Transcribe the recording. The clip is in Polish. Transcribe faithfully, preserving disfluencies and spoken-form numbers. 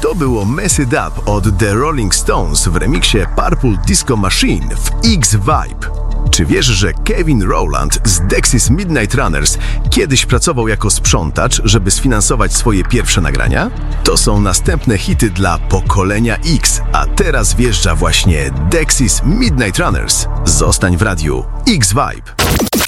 To było Mess It Up od The Rolling Stones w remiksie Purple Disco Machine w X-Vibe. Czy wiesz, że Kevin Rowland z Dexys Midnight Runners kiedyś pracował jako sprzątacz, żeby sfinansować swoje pierwsze nagrania? To są następne hity dla pokolenia X, a teraz wjeżdża właśnie Dexys Midnight Runners. Zostań w radiu X-Vibe.